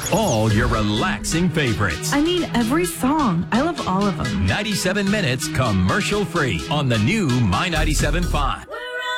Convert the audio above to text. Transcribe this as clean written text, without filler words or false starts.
all your relaxing favorites. I mean, every song. I love all of them. 97 minutes commercial free on the new My 97.5.